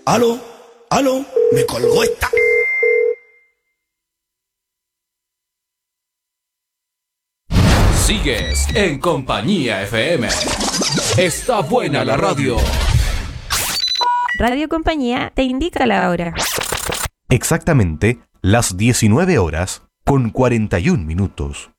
Aló, aló, me colgó esta. Sigues en Compañía FM. Está buena la radio. Radio Compañía te indica la hora. Exactamente las 19 horas con 41 minutos.